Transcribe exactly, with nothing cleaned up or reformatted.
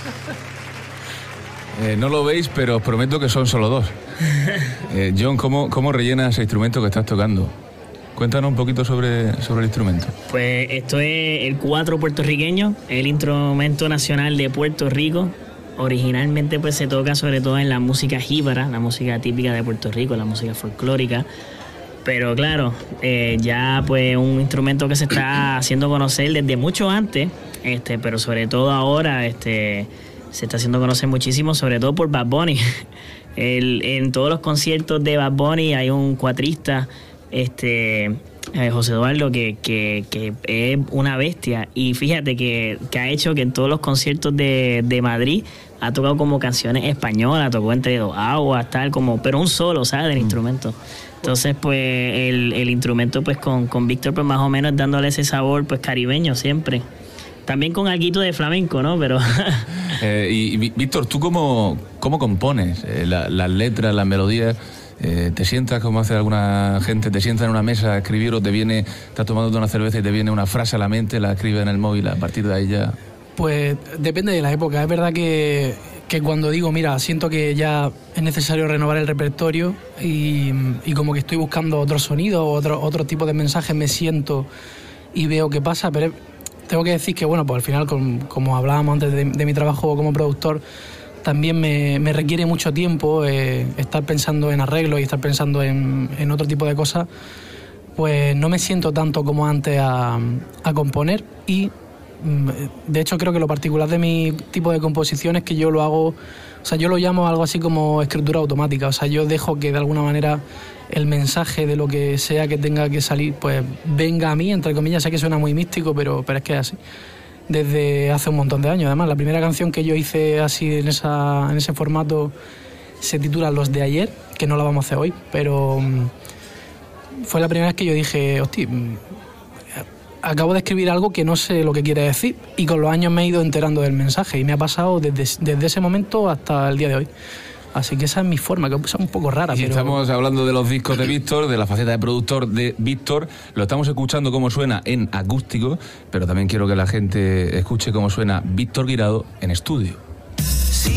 Eh, no lo veis, pero os prometo que son solo dos. Eh, John, ¿cómo, ¿cómo rellenas ese instrumento que estás tocando? Cuéntanos un poquito sobre, sobre el instrumento. Pues esto es el cuatro puertorriqueño, el instrumento nacional de Puerto Rico. Originalmente pues se toca sobre todo en la música jíbara, la música típica de Puerto Rico, la música folclórica. Pero claro, eh, ya pues un instrumento que se está haciendo conocer desde mucho antes, este, pero sobre todo ahora este, se está haciendo conocer muchísimo, sobre todo por Bad Bunny. El, en todos los conciertos de Bad Bunny hay un cuatrista, este, eh, José Eduardo, que, que, que es una bestia. Y fíjate que, que ha hecho que en todos los conciertos de, de Madrid ha tocado como canciones españolas, tocó Entre Dos Aguas, tal, como, pero un solo, ¿sabes? Del mm. instrumento. Entonces, pues, el, el instrumento, pues, con, con Víctor, pues, más o menos dándole ese sabor, pues, caribeño siempre. También con alguito de flamenco, ¿no? Pero... eh, y, y, Víctor, ¿tú cómo, cómo compones eh, la, las letras, las melodías? Eh, ¿Te sientas como hace alguna gente? ¿Te sientas en una mesa a escribir o te viene, estás tomando una cerveza y te viene una frase a la mente, la escribes en el móvil, a partir de ahí ya...? Pues depende de la época. Es verdad que, que cuando digo, mira, siento que ya es necesario renovar el repertorio y, y como que estoy buscando otro sonido, otro, otro tipo de mensajes, me siento y veo qué pasa, pero tengo que decir que, bueno, pues al final, como, como hablábamos antes de, de mi trabajo como productor, también me, me requiere mucho tiempo eh, estar pensando en arreglos y estar pensando en, en otro tipo de cosas, pues no me siento tanto como antes a, a componer. Y de hecho creo que lo particular de mi tipo de composición es que yo lo hago, o sea, yo lo llamo algo así como escritura automática. O sea, yo dejo que de alguna manera el mensaje de lo que sea que tenga que salir, pues venga a mí, entre comillas. Sé que suena muy místico, pero, pero es que es así. Desde hace un montón de años, además. La primera canción que yo hice así en, esa, en ese formato se titula Los de ayer, que no la vamos a hacer hoy, pero um, fue la primera vez que yo dije, hostia, acabo de escribir algo que no sé lo que quiere decir, y con los años me he ido enterando del mensaje y me ha pasado desde, desde ese momento hasta el día de hoy. Así que esa es mi forma, que es un poco rara. Y pero... estamos hablando de los discos de Víctor, de la faceta de productor de Víctor. Lo estamos escuchando cómo suena en acústico, pero también quiero que la gente escuche cómo suena Víctor Guirado en estudio.